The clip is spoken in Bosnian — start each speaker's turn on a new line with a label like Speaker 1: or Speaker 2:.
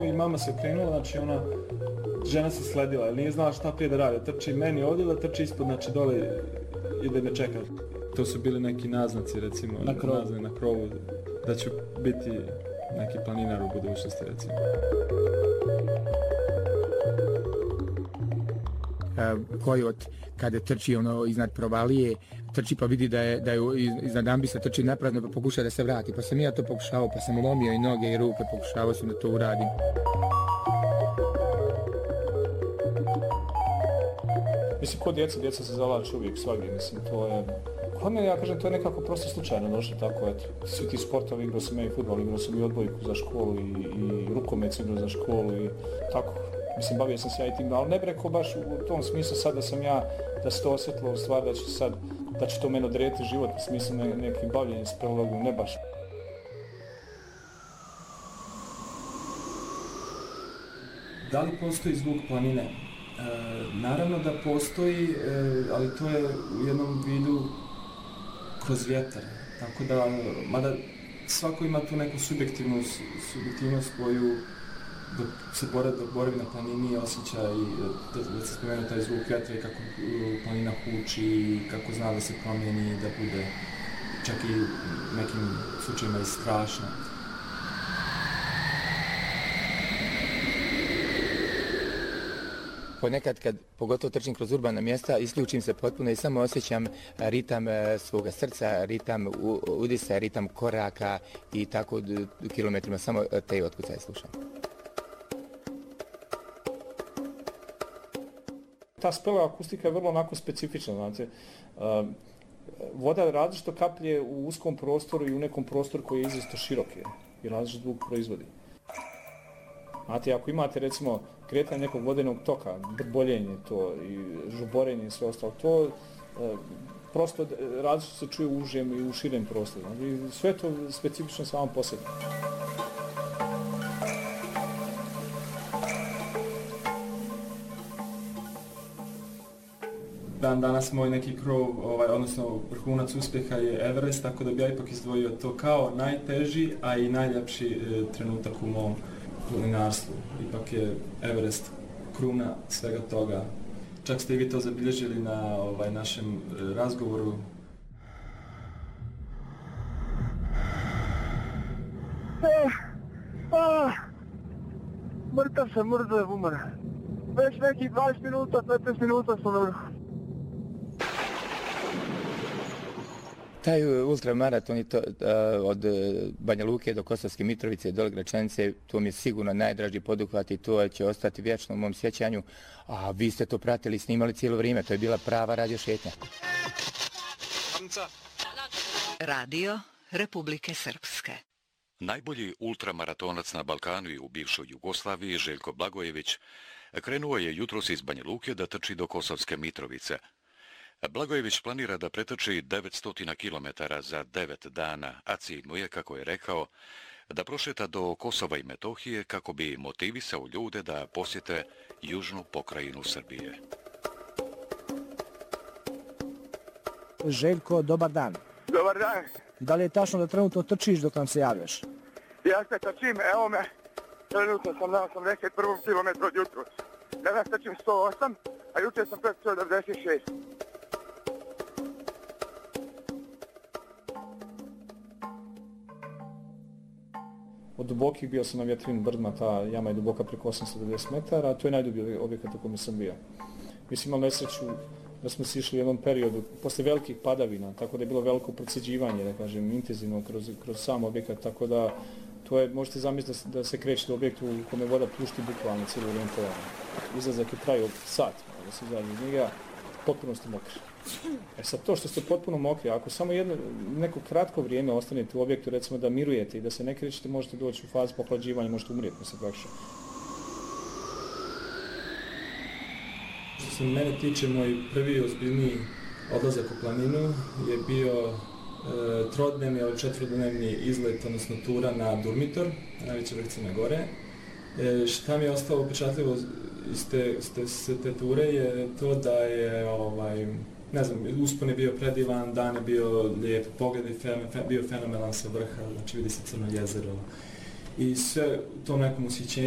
Speaker 1: I mama se okrenula, znači žena se sledila, jer nije znala šta prije da radi, trči meni ovdje da trči ispod, znači dole i da me čeka. To su bili neki naznaci, recimo, na krovu, da ću biti neki planinar u budućnosti, recimo.
Speaker 2: Kojot kada trči iznad provalije, trči pa vidi da je iznad ambisa trči naprazno pa pokuša da se vrati. Pa sam ja to pokušavao, pa sam lomio i noge i ruke, pokušavao sam da to uradim.
Speaker 1: Mislim, ko djeca se zalače uvijek svagdje, mislim, to je... Kod mene, ja kažem, to je nekako prosto slučajno došlo tako, eto. Svi ti sportovi, igrao sam ja i fudbal, igrao sam i odbojku za školu i rukomet igrao za školu i tako. Mislim, bavio sam se ja i tim, ali ne bi rekao baš u tom smislu sad da se to osjetilo u stvari da će to meni odrediti život u smislu neki bavljenje s prologom, ne baš. Da li postoji zvuk planine? Naravno da postoji, ali to je u jednom vidu kroz vjetar. Tako da, mada svako ima tu neku subjektivnost koju dok se boravi na planini osjeća i da se spomenu taj zvuk vjetra i kako planina huči i kako zna da se promijeni, da bude čak i u nekim slučajima i strašna.
Speaker 2: Ponekad kad pogotovo trčim kroz urbana mjesta, isključim se potpuno i samo osjećam ritam svoga srca, ritam udisa, ritam koraka i tako kilometrima, samo te otkucaje slušam.
Speaker 1: Ta spela akustika je vrlo onako specifična, znate. Voda različito kaplje u uskom prostoru i u nekom prostoru koji je izrazito širok i različit zvuk proizvodi. Znate, ako imate recimo kretanje nekog vodenog toka, brboljenje to i žuborenje i sve ostalo, to prosto različito se čuje u užem i u širem prostoru. Znači, sve to specifično samo po sebi. Danas moj neki krov, odnosno vrhunac uspjeha je Everest, tako da bi ja ipak izdvojio to kao najteži, a i najljepši trenutak u mom planinarstvu. Ipak je Everest kruna svega toga. Čak ste i vi to zabilježili na našem razgovoru.
Speaker 3: Mrtav umre. Već nekih 20 minuta, 15 minuta smo na vrhu.
Speaker 2: Taj ultramaraton od Banja Luke do Kosovske Mitrovice, dole Gračanice, to mi je sigurno najdraži poduhvat i to će ostati vječno u mom sjećanju. A vi ste to pratili i snimali cijelo vrijeme, to je bila prava radio šetnja.
Speaker 4: Radio Republike Srpske.
Speaker 5: Najbolji ultramaratonac na Balkanu i u bivšoj Jugoslaviji, Željko Blagojević, krenuo je jutros iz Banja Luke da trči do Kosovske Mitrovice. Blagojević planira da pretrči 900 km za 9 dana, a cilj mu je, kako je rekao, da prošeta do Kosova i Metohije kako bi motivisao ljude da posjete južnu pokrajinu Srbije.
Speaker 6: Željko, dobar dan.
Speaker 3: Dobar dan.
Speaker 6: Da li je tačno da trenutno trčiš dok nam se javljaš?
Speaker 3: Ja se trčim, evo me, trenutno sam na 81. kilometru od jutros. Danas trčim 108, a jučer sam pretrčao 96.
Speaker 1: Od dubokih bio sam na Vjetrin brdima, ta jama je duboka preko 890 metara, a to je najdublji objekat u kojem sam bio. Mislim, imali nesreću da smo se išli u jednom periodu, posle velikih padavina, tako da je bilo veliko procjeđivanje, da kažem, intenzivno kroz sam objekat, tako da to je, možete zamisliti da se krećete u objektu u kome voda pušti bukvalno cijelo vrijeme povane. Izlazak je trajao sat, da se izađe iz njega, potpuno ste mokri. Sad to što ste potpuno mokri, ako samo neko kratko vrijeme ostanete u objektu, recimo da mirujete i da se ne krećete, možete doći u fazu pohlađivanja, možete umrijeti, se praktično. Što se mene tiče, moj prvi ozbiljniji odlazak u planinu je bio trodnevni ili četvrodnevni izlet, odnosno tura na Durmitor, najveća vrh Crne Gore. Šta mi je ostalo upečatljivo iz te ture je to da je, ne znam, uspon je bio predivan, dan je bio lijep, pogled je bio fenomenalan sa vrha, znači vidi se Crno jezero. I sve u tom nekom ushićenju